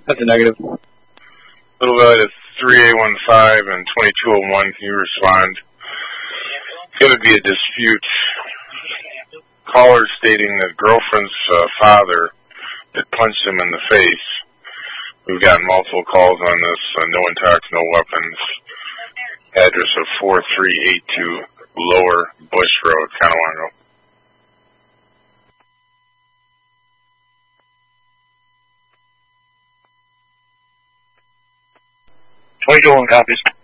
That's a negative. Little Valley to 3815 and 2201, can you respond? It's going to be a dispute. Caller stating that girlfriend's father had punched him in the face. We've gotten multiple calls on this. No intox, no weapons. Address of 4382 Lower Bush Road, Conewango. 2201 copies.